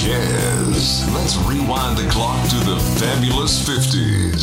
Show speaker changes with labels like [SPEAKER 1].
[SPEAKER 1] jazz. Let's rewind the clock to the fabulous 50s.